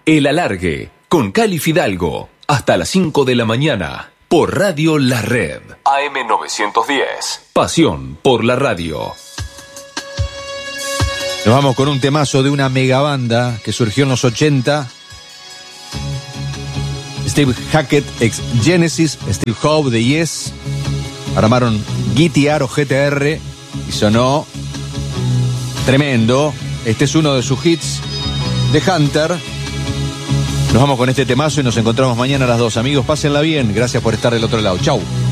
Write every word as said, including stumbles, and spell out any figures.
El Alargue, con Cali Fidalgo, hasta las cinco de la mañana, por Radio La Red. A M novecientos diez. Pasión por la radio. Nos vamos con un temazo de una megabanda que surgió en los ochenta. Steve Hackett, ex Genesis, Steve Howe de Yes, armaron G T R o G T R y sonó tremendo. Este es uno de sus hits, The Hunter. Nos vamos con este temazo y nos encontramos mañana a las dos. Amigos, pásenla bien. Gracias por estar del otro lado. Chau.